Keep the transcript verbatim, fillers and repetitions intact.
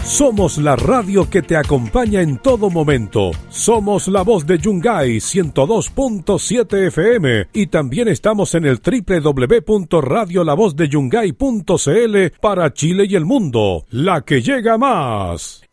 Somos la radio que te acompaña en todo momento. Somos la voz de Yungay ciento dos punto siete F M y también estamos en el doble u doble u doble u punto radio la voz de yungay punto c l para Chile y el mundo. La que llega más.